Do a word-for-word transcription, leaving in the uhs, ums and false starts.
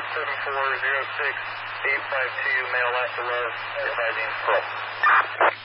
seven four zero six eight five two, male last to love, advising full.